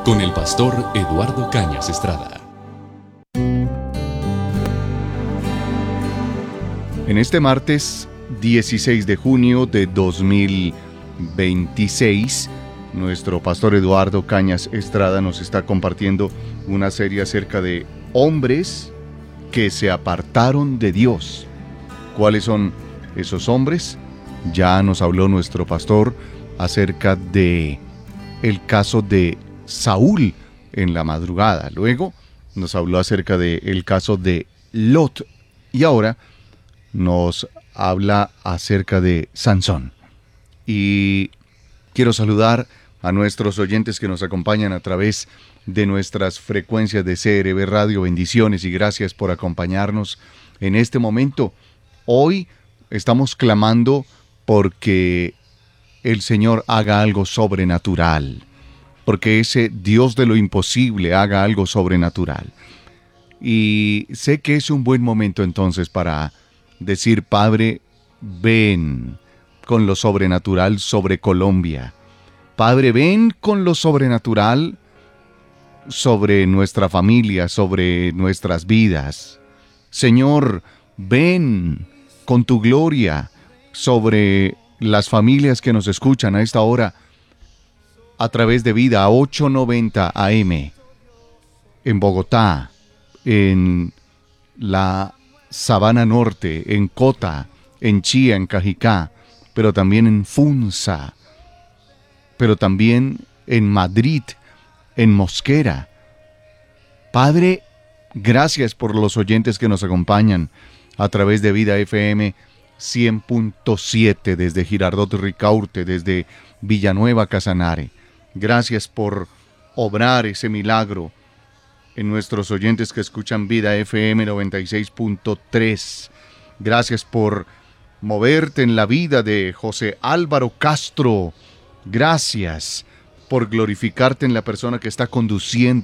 con el pastor Eduardo Cañas Estrada. En este martes 16 de junio de 2026, nuestro pastor Eduardo Cañas Estrada nos está compartiendo una serie acerca de hombres que se apartaron de Dios. ¿Cuáles son esos hombres? Ya nos habló nuestro pastor acerca de el caso de Saúl en la madrugada. Luego nos habló acerca del caso de Lot. Y ahora nos habla acerca de Sansón. Y quiero saludar a nuestros oyentes que nos acompañan a través de nuestras frecuencias de CRB Radio. Bendiciones y gracias por acompañarnos en este momento. Hoy estamos clamando porque el Señor haga algo sobrenatural, porque ese Dios de lo imposible haga algo sobrenatural. Y sé que es un buen momento entonces para decir: Padre, ven con lo sobrenatural sobre Colombia. Padre, ven con lo sobrenatural sobre nuestra familia, sobre nuestras vidas. Señor, ven con tu gloria sobre las familias que nos escuchan a esta hora a través de Vida 890 AM, en Bogotá, en la Sabana Norte, en Cota, en Chía, en Cajicá, pero también en Funza, pero también en Madrid, en Mosquera. Padre, gracias por los oyentes que nos acompañan a través de Vida FM 100.7 desde Girardot Ricaurte, desde Villanueva Casanare. Gracias por obrar ese milagro en nuestros oyentes que escuchan Vida FM 96.3. Gracias por moverte en la vida de José Álvaro Castro. Gracias por glorificarte en la persona que está conduciendo